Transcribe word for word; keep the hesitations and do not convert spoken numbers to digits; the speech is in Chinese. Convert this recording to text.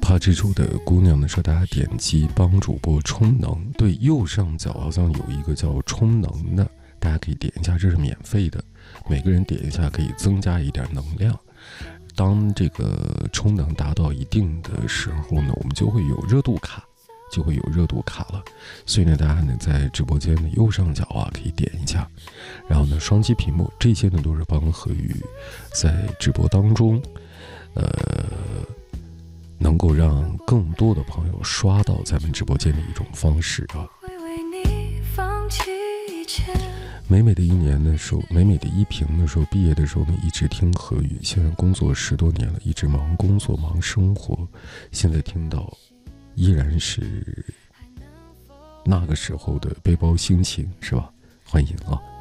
怕之主的姑娘呢说，大家点击帮主播充能，对，右上角好像有一个叫充能的，大家可以点一下，这是免费的，每个人点一下可以增加一点能量。当这个充能达到一定的时候呢，我们就会有热度卡，就会有热度卡了。所以呢，大家呢在直播间的右上角啊可以点一下，然后呢双击屏幕，这些呢都是帮何宇在直播当中，呃，能够让更多的朋友刷到咱们直播间的一种方式啊。美美的一年的时候，美美的一平的时候，毕业的时候呢，一直听何宇。现在工作十多年了，一直忙工作忙生活，现在听到依然是那个时候的背包心情，是吧？欢迎啊！